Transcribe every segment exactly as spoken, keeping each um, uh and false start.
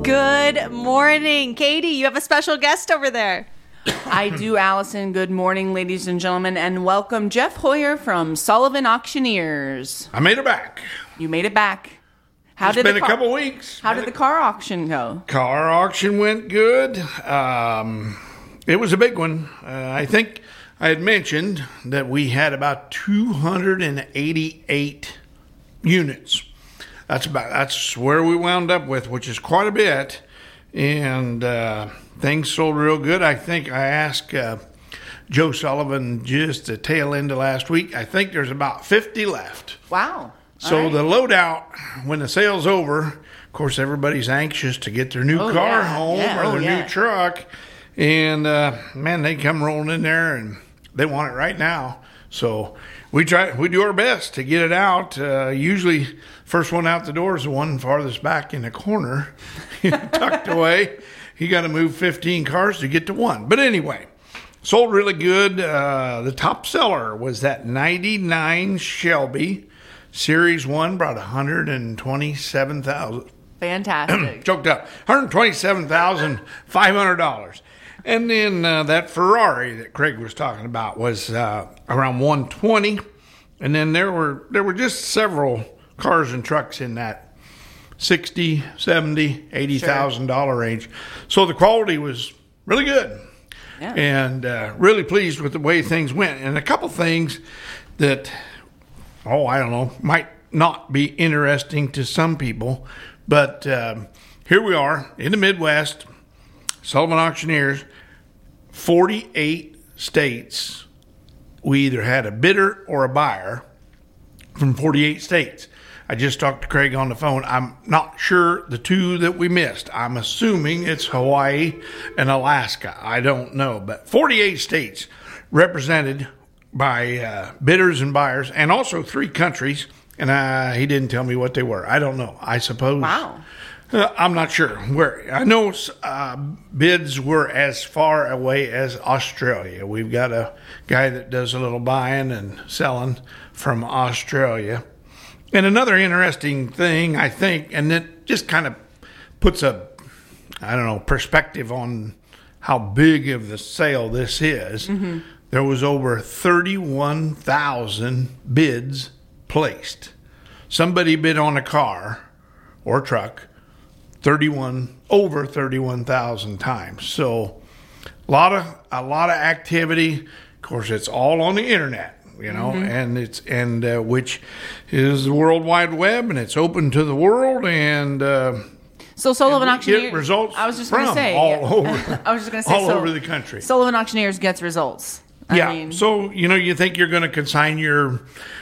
Good morning. Katie, you have a special guest over there. I do, Allison. Good morning, ladies and gentlemen, and welcome Jeff Hoyer from Sullivan Auctioneers. I made it back. You made it back. How It's did been the a car- couple weeks. How did the car auction go? Car auction went good. Um, it was a big one. Uh, I think I had mentioned that we had about two hundred eighty-eight units. That's about that's where we wound up with, which is quite a bit. And uh, things sold real good. I think I asked uh, Joe Sullivan just the tail end of last week. I think there's about fifty left. Wow. So All right. the loadout, when the sale's over, of course, everybody's anxious to get their new Oh, car yeah. home Yeah. or Oh, their yeah. new truck. And, uh, man, they come rolling in there and they want it right now. So we try, we do our best to get it out. Uh, usually, first one out the door is the one farthest back in the corner, tucked away. You got to move fifteen cars to get to one. But anyway, sold really good. Uh, the top seller was that ninety-nine Shelby Series one, brought one hundred twenty-seven thousand dollars. Fantastic. Choked up. one hundred twenty-seven thousand five hundred dollars. And then uh, that Ferrari that Craig was talking about was uh, around one hundred twenty. And then there were there were just several cars and trucks in that sixty, seventy, eighty thousand dollar range. So the quality was really good. Yeah. And uh, really pleased with the way things went. And a couple things that, oh, I don't know, might not be interesting to some people. But um, here we are in the Midwest, Sullivan Auctioneers, forty-eight states. We either had a bidder or a buyer from forty-eight states. I just talked to Craig on the phone. I'm not sure the two that we missed. I'm assuming it's Hawaii and Alaska. I don't know. But forty-eight states represented by uh, bidders and buyers, and also three countries. And uh, he didn't tell me what they were. I don't know. I suppose. Wow. Uh, I'm not sure where. I know uh, bids were as far away as Australia. We've got a guy that does a little buying and selling from Australia. And another interesting thing, I think, and it just kind of puts a, I don't know, perspective on how big of the sale this is. Mm-hmm. There was over thirty-one thousand bids placed. Somebody bid on a car or truck thirty-one over thirty-one thousand times. So a lot of a lot of activity. Of course, it's all on the internet, you know, mm-hmm. and it's and uh, which is the World Wide Web, and it's open to the world. And uh, So Sullivan and we Auctioneers. get results I was just going to from say all yeah. over. I was just going to say all so, over the country. Sullivan Auctioneers gets results. I yeah. mean, so you know, you think you're going to consign your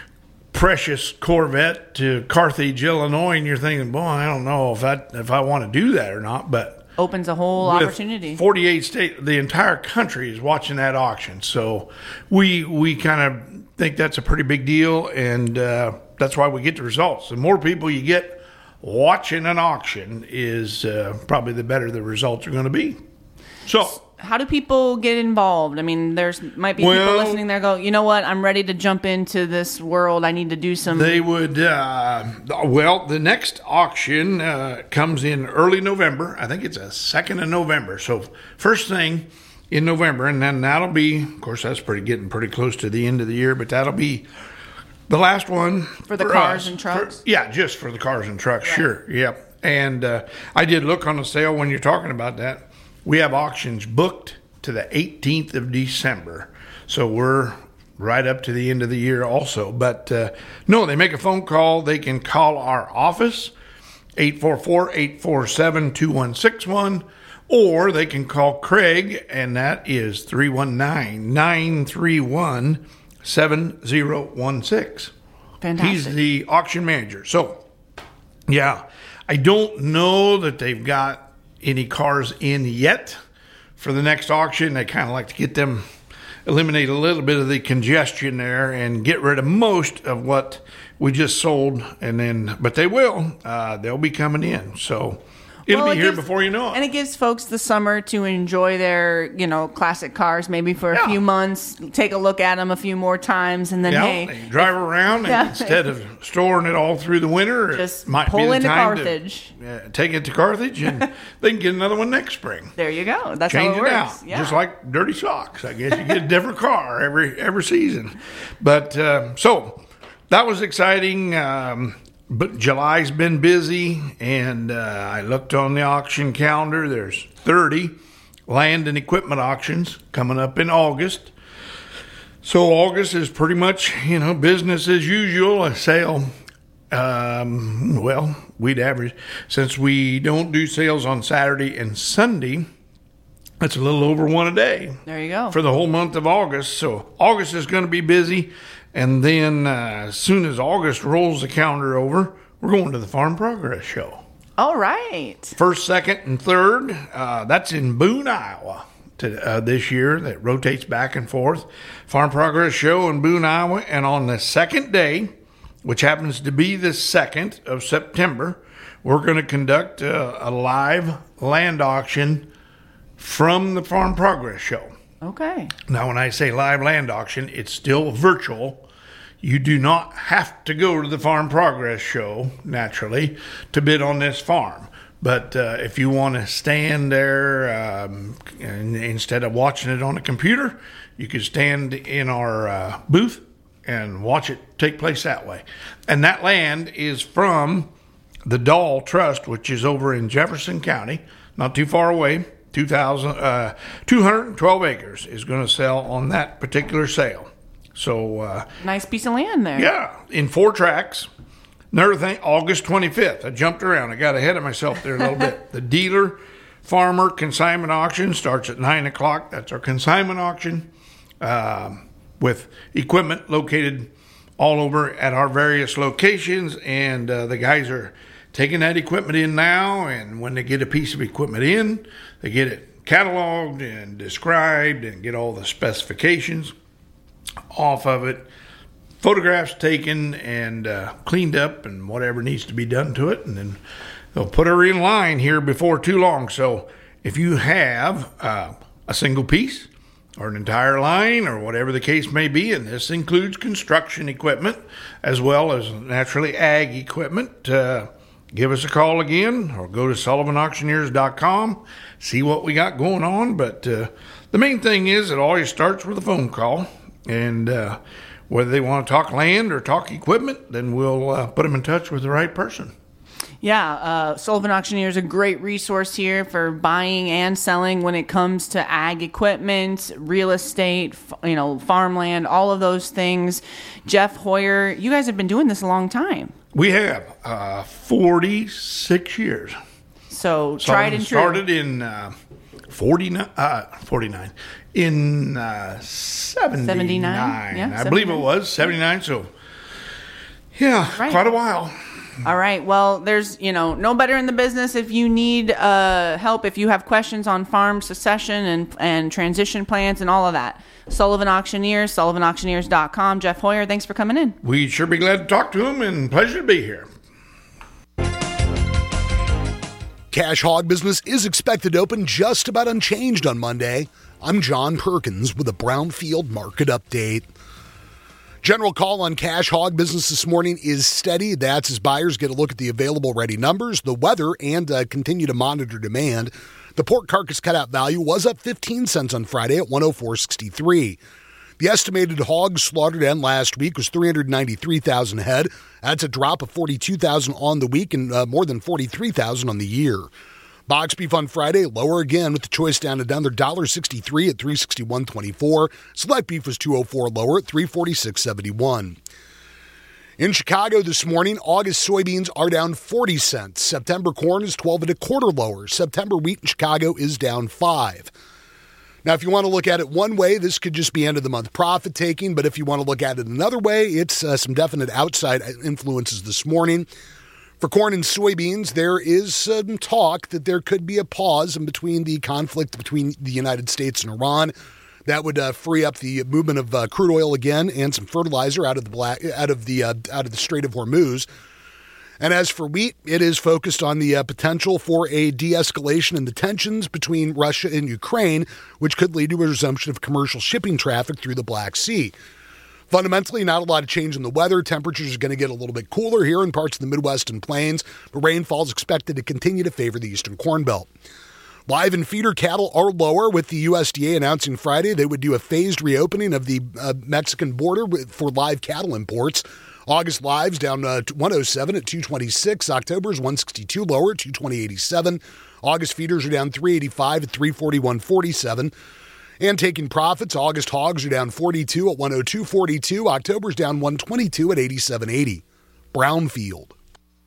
precious Corvette to Carthage, Illinois, and you're thinking, boy, I don't know if I if I want to do that or not. But opens a whole with opportunity. forty-eight states, the entire country is watching that auction. So we we kind of think that's a pretty big deal, and uh, that's why we get the results. The more people you get watching an auction is uh, probably the better the results are going to be. So how do people get involved? I mean, there's might be well, people listening there go, you know what? I'm ready to jump into this world. I need to do some. They would, uh, well, the next auction uh, comes in early November. I think it's a second of November. So first thing in November, and then that'll be, of course, that's pretty getting pretty close to the end of the year, but that'll be the last one for the for cars us. and trucks. For, yeah, just for the cars and trucks. Right. Sure. Yep. And uh, I did look on the sale when you're talking about that. We have auctions booked to the eighteenth of December. So we're right up to the end of the year also. But uh, no, they make a phone call. They can call our office, eight four four, eight four seven, two one six one, or they can call Craig, and that is three one nine, nine three one, seven zero one six. Fantastic. He's the auction manager. So, yeah, I don't know that they've got any cars in yet for the next auction. They kind of like to get them, eliminate a little bit of the congestion there and get rid of most of what we just sold. And then, but they will, uh, they'll be coming in. So It'll Well, be it here gives- before you know it. And it gives folks the summer to enjoy their, you know, classic cars maybe for a Yeah. few months, take a look at them a few more times, and then, Yeah, hey, they drive around Yeah. and instead of storing it all through the winter, Just it might pull be the into time Carthage. to uh, take it to Carthage, and they can get another one next spring. there you go. That's Change how it it works. out, Yeah. just like dirty socks. I guess you get a different car every every season. But uh, so that was exciting. Um, but July's been busy, and uh, I looked on the auction calendar. There's thirty land and equipment auctions coming up in August. So August is pretty much, you know, business as usual. A sale, um, well, we'd average, since we don't do sales on Saturday and Sunday, that's a little over one a day There you go. for the whole month of August. So August is going to be busy. And then uh, as soon as August rolls the calendar over, we're going to the Farm Progress Show. All right. First, second, and third. Uh, that's in Boone, Iowa to, uh, this year. That rotates back and forth. Farm Progress Show in Boone, Iowa. And on the second day, which happens to be the second of September, we're going to conduct uh, a live land auction from the Farm Progress Show. Okay. Now, when I say live land auction, it's still virtual. You do not have to go to the Farm Progress Show, naturally, to bid on this farm. But uh, if you want to stand there um, and instead of watching it on a computer, you could stand in our uh, booth and watch it take place that way. And that land is from the Dahl Trust, which is over in Jefferson County, not too far away. two thousand, uh, two hundred twelve acres is going to sell on that particular sale. So, uh, Nice piece of land there. yeah, in four tracks. Another thing, August twenty-fifth. I jumped around. I got ahead of myself there a little bit. The dealer farmer consignment auction starts at nine o'clock. That's our consignment auction um, with equipment located all over at our various locations. And uh, the guys are taking that equipment in now. And when they get a piece of equipment in, they get it cataloged and described and get all the specifications off of it, photographs taken and uh, cleaned up and whatever needs to be done to it, and then they'll put her in line here before too long. So if you have uh, a single piece or an entire line or whatever the case may be, and this includes construction equipment as well as naturally ag equipment, uh, give us a call again or go to sullivan auctioneers dot com, see what we got going on. But uh, the main thing is it always starts with a phone call. And uh, whether they want to talk land or talk equipment, then we'll uh, put them in touch with the right person. Yeah, uh, Sullivan Auctioneer is a great resource here for buying and selling when it comes to ag equipment, real estate, f- you know, farmland, all of those things. Jeff Hoyer, you guys have been doing this a long time. We have uh, forty-six years. So tried and true. Started in uh, forty-nine, uh, forty-nine, in uh, seventy-nine. seventy-nine, yeah, I believe it seventy-nine. was seventy-nine. So, yeah, Right. quite a while. All right. Well, there's, you know, no better in the business if you need uh, help, if you have questions on farm succession and, and transition plans and all of that. Sullivan Auctioneers, sullivan auctioneers dot com. Jeff Hoyer, thanks for coming in. We'd sure be glad to talk to him, and pleasure to be here. Cash hog business is expected to open just about unchanged on Monday. I'm John Perkins with a Brownfield market update. General call on cash hog business this morning is steady. That's as buyers get a look at the available ready numbers, the weather, and uh, continue to monitor demand. The pork carcass cutout value was up fifteen cents on Friday at one oh four sixty-three. The estimated hogs slaughtered end last week was three hundred ninety-three thousand head. That's a drop of forty-two thousand on the week and uh, more than forty-three thousand on the year. Box beef on Friday, lower again with the choice down to another one dollar sixty-three at three sixty-one twenty-four. Select beef was two oh four lower at three forty-six seventy-one. In Chicago this morning, August soybeans are down forty cents. September corn is twelve and a quarter lower. September wheat in Chicago is down five. Now, if you want to look at it one way, this could just be end of the month profit taking. But if you want to look at it another way, it's uh, some definite outside influences this morning. For corn and soybeans, there is some talk that there could be a pause in between the conflict between the United States and Iran. That would uh, free up the movement of uh, crude oil again and some fertilizer out of the black, out of the uh, out of the Strait of Hormuz. And as for wheat, it is focused on the uh, potential for a de-escalation in the tensions between Russia and Ukraine, which could lead to a resumption of commercial shipping traffic through the Black Sea. Fundamentally, not a lot of change in the weather. Temperatures are going to get a little bit cooler here in parts of the Midwest and Plains, but rainfall is expected to continue to favor the Eastern Corn Belt. Live and feeder cattle are lower, with the U S D A announcing Friday they would do a phased reopening of the uh, Mexican border for live cattle imports. August lives down uh, one oh seven at two twenty-six. October's one sixty-two lower at two twenty eighty-seven. August feeders are down three eighty-five at three forty-one forty-seven. And taking profits, August hogs are down forty-two at one oh two forty-two. October's down one twenty-two at eighty-seven eighty. Brownfield.